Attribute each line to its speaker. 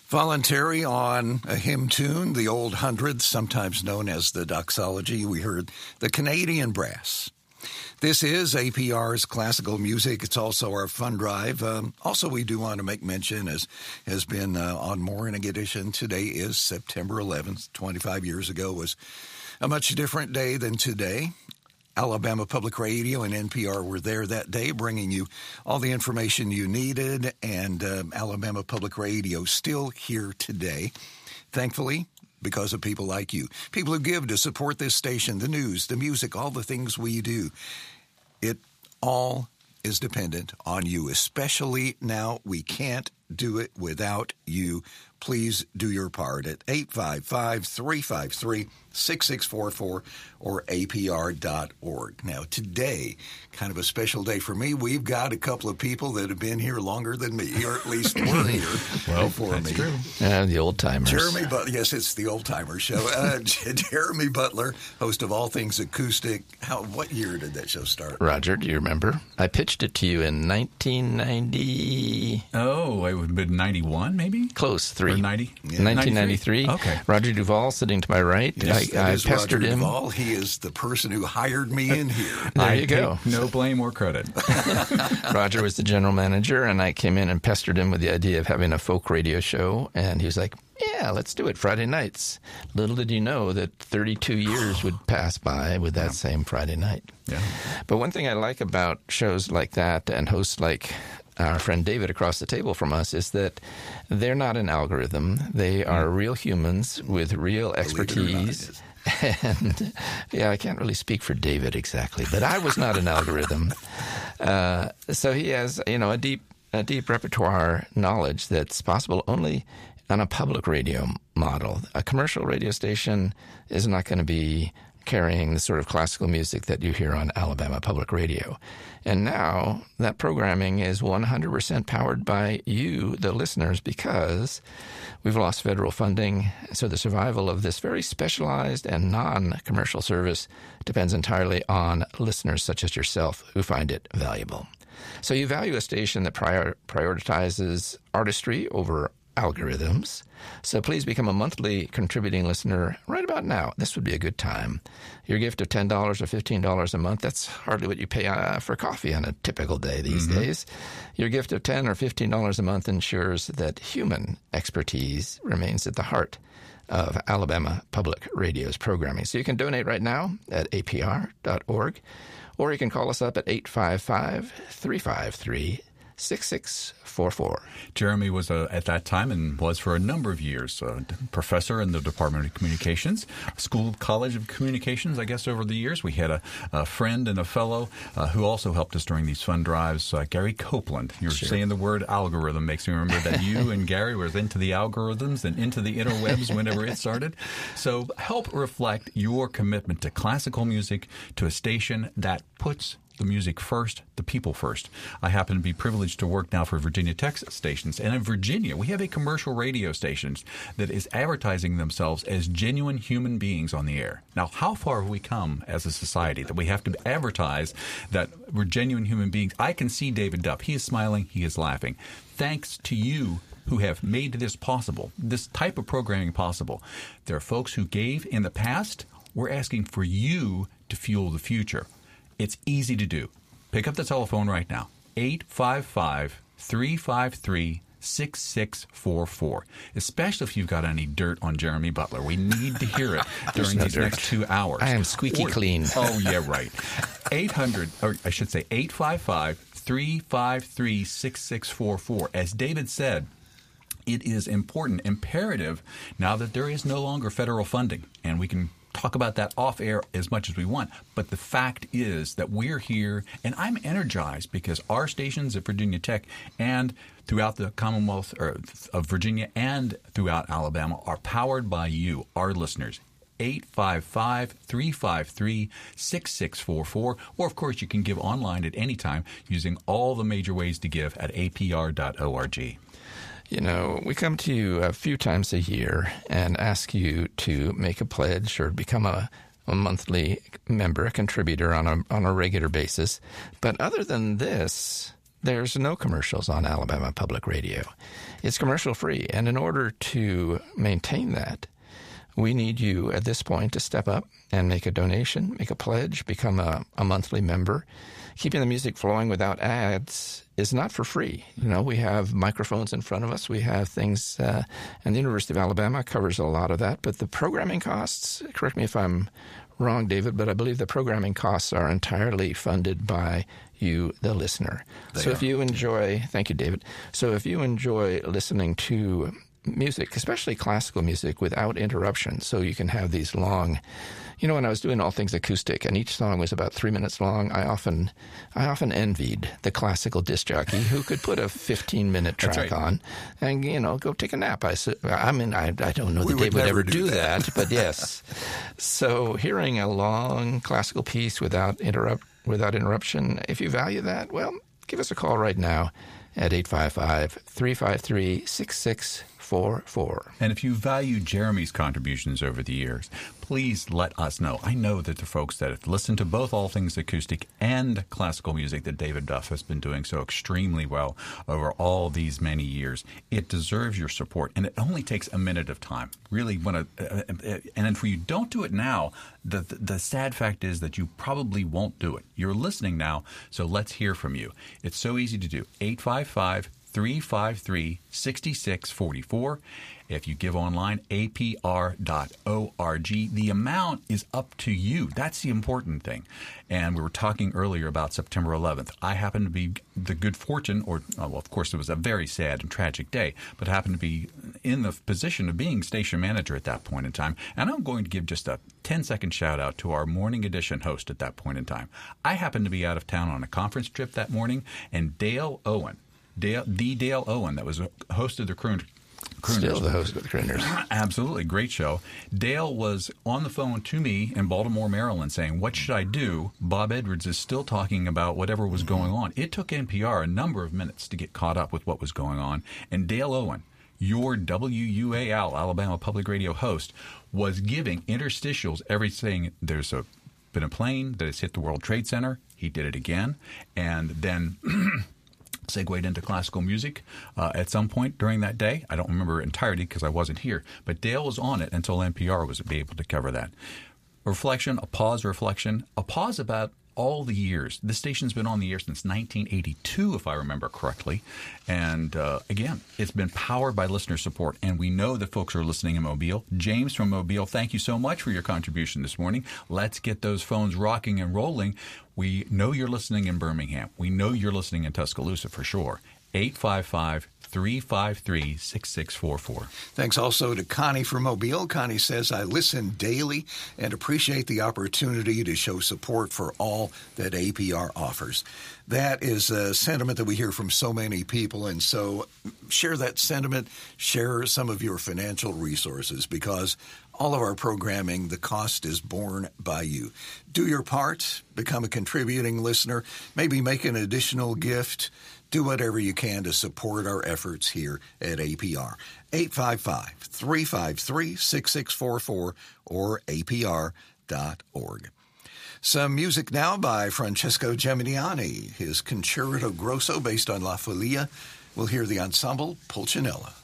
Speaker 1: Voluntary on a hymn tune, the Old Hundredth, sometimes known as the Doxology, we heard the Canadian Brass. This is APR's classical music. It's also our fun drive. Also, we do want to make mention, as has been on Morning Edition, today is September 11th. 25 years ago was a much different day than today. Alabama Public Radio and NPR were there that day, bringing you all the information you needed, and Alabama Public Radio still here today, thankfully, because of people like you, people who give to support this station, the news, the music, all the things we do. It all is dependent on you, especially now. We can't do it without you. Please do your part at 855-353-6644 or apr.org. Now, today, kind of a special day for me. We've got a couple of people that have been here longer than me, or at least were here before me.
Speaker 2: True.
Speaker 3: The old-timers.
Speaker 1: Jeremy Butler. Yes, it's the old-timer show. Jeremy Butler, host of All Things Acoustic. What year did that show start?
Speaker 3: Roger, do you remember? I pitched it to you in 1990.
Speaker 2: Oh, it would have been 91, maybe?
Speaker 3: Close, 3.
Speaker 2: Or 90?
Speaker 3: Yeah. 1993.
Speaker 2: Okay.
Speaker 3: Roger Duvall sitting to my right.
Speaker 1: Yes,
Speaker 3: I
Speaker 1: Roger
Speaker 3: pestered him.
Speaker 1: Duvall. He is the person who hired me in here.
Speaker 3: There you go.
Speaker 2: No blame or credit.
Speaker 3: Roger was the general manager, and I came in and pestered him with the idea of having a folk radio show, and he was like, yeah, let's do it Friday nights. Little did you know that 32 years would pass by with that same Friday night.
Speaker 2: Yeah.
Speaker 3: But one thing I like about shows like that and hosts like our friend David across the table from us is that they're not an algorithm. They are real humans with real expertise. And I can't really speak for David exactly, but I was not an algorithm. So he has, a deep repertoire knowledge that's possible only on a public radio model. A commercial radio station is not going to be carrying the sort of classical music that you hear on Alabama Public Radio. And now that programming is 100% powered by you, the listeners, because we've lost federal funding. So the survival of this very specialized and non-commercial service depends entirely on listeners such as yourself who find it valuable. So you value a station that prioritizes artistry over algorithms. So please become a monthly contributing listener right about now. This would be a good time. Your gift of $10 or $15 a month, that's hardly what you pay for coffee on a typical day these days. Your gift of $10 or $15 a month ensures that human expertise remains at the heart of Alabama Public Radio's programming. So you can donate right now at apr.org, or you can call us up at 855-353-6644.
Speaker 2: Jeremy was at that time and was for a number of years a professor in the Department of Communications, School College of Communications, I guess, over the years. We had a friend and a fellow who also helped us during these fun drives, Gary Copeland. You're saying the word algorithm makes me remember that you and Gary were into the algorithms and into the interwebs whenever it started. So help reflect your commitment to classical music, to a station that puts the music first, the people first. I happen to be privileged to work now for Virginia Tech stations. And in Virginia, we have a commercial radio station that is advertising themselves as genuine human beings on the air. Now, how far have we come as a society that we have to advertise that we're genuine human beings? I can see David Duff. He is smiling. He is laughing. Thanks to you who have made this possible, this type of programming possible. There are folks who gave in the past. We're asking for you to fuel the future. It's easy to do. Pick up the telephone right now, 855-353-6644, especially if you've got any dirt on Jeremy Butler. We need to hear it during these next 2 hours.
Speaker 3: I am squeaky clean.
Speaker 2: Oh, yeah, right. 855-353-6644. As David said, it is important, imperative, now that there is no longer federal funding, and we can talk about that off air as much as we want. But the fact is that we're here, and I'm energized because our stations at Virginia Tech and throughout the Commonwealth of Virginia and throughout Alabama are powered by you, our listeners. 855-353-6644. Or, of course, you can give online at any time using all the major ways to give at apr.org.
Speaker 3: You know, we come to you a few times a year and ask you to make a pledge or become a monthly member, a contributor on a regular basis. But other than this, there's no commercials on Alabama Public Radio. It's commercial free. And in order to maintain that, we need you at this point to step up and make a donation, make a pledge, become a monthly member. Keeping the music flowing without ads is not for free. We have microphones in front of us. We have things, and the University of Alabama covers a lot of that. But the programming costs, correct me if I'm wrong, David, but I believe the programming costs are entirely funded by you, the listener. If you enjoy, thank you, David. So if you enjoy listening to music, especially classical music, without interruption, so you can have these long, when I was doing All Things Acoustic and each song was about 3 minutes long, I often envied the classical disc jockey who could put a 15-minute track on and, go take a nap. I don't know that Dave would ever do that, but yes. So hearing a long classical piece without interruption, if you value that, well, give us a call right now at 855-353-6644. And
Speaker 2: if you value Jeremy's contributions over the years, please let us know. I know that the folks that have listened to both All Things Acoustic and classical music that David Duff has been doing so extremely well over all these many years, it deserves your support. And it only takes a minute of time. Really, and if you don't do it now, the sad fact is that you probably won't do it. You're listening now, so let's hear from you. It's so easy to do. 855-353-6644. If you give online, apr.org. The amount is up to you. That's the important thing. And we were talking earlier about September 11th. I happened to be the good fortune, of course, it was a very sad and tragic day, but happened to be in the position of being station manager at that point in time. And I'm going to give just a 10-second shout-out to our morning edition host at that point in time. I happened to be out of town on a conference trip that morning, and Dale Owen, that was hosted the Crooners.
Speaker 3: Still the host of the Crooners.
Speaker 2: Absolutely. Great show. Dale was on the phone to me in Baltimore, Maryland, saying, what should I do? Bob Edwards is still talking about whatever was going on. It took NPR a number of minutes to get caught up with what was going on. And Dale Owen, your WUAL, Alabama Public Radio host, was giving interstitials everything. There's been a plane that has hit the World Trade Center. He did it again. And then segued into classical music at some point during that day. I don't remember entirety because I wasn't here, but Dale was on it until NPR was able to cover that. A pause about all the years. This station's been on the air since 1982, if I remember correctly. And again, it's been powered by listener support. And we know that folks are listening in Mobile. James from Mobile, thank you so much for your contribution this morning. Let's get those phones rocking and rolling. We know you're listening in Birmingham. We know you're listening in Tuscaloosa for sure. 855-353-6644.
Speaker 1: Thanks also to Connie from Mobile. Connie says, I listen daily and appreciate the opportunity to show support for all that APR offers. That is a sentiment that we hear from so many people, and so share that sentiment, share some of your financial resources, because all of our programming, the cost is borne by you. Do your part, become a contributing listener, maybe make an additional gift. Do whatever you can to support our efforts here at APR. 855-353-6644 or apr.org. Some music now by Francesco Geminiani, his Concerto Grosso based on La Follia. We'll hear the ensemble Pulcinella.